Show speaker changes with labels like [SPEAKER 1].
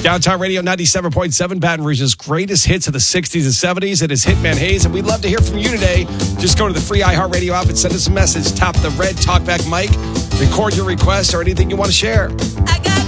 [SPEAKER 1] Downtown Radio 97.7, Baton Rouge's greatest hits of the 60s and 70s. It is Hitman Hayes, and we'd love to hear from you today. Just go to the free iHeartRadio app and send us a message. Tap the red talkback mic, record your request or anything you want to share.
[SPEAKER 2] I got